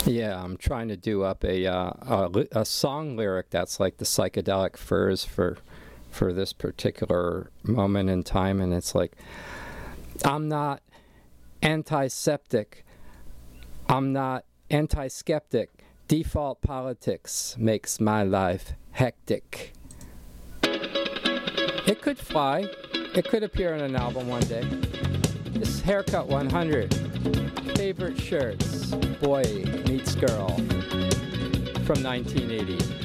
Yeah, I'm trying to do up a song lyric that's like the psychedelic furs for this particular moment in time, and it's like, I'm not antiseptic, I'm not anti-skeptic. Default politics makes my life hectic. It could fly. It could appear on an album one day. This Haircut 100. Favorite shirts. Boy meets girl. From 1980.